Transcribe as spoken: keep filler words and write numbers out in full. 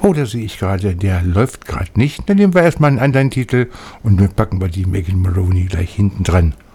Oh, da sehe ich gerade, der läuft gerade nicht. Dann nehmen wir erstmal einen anderen Titel und dann packen wir die Megan Moroney gleich hinten dran.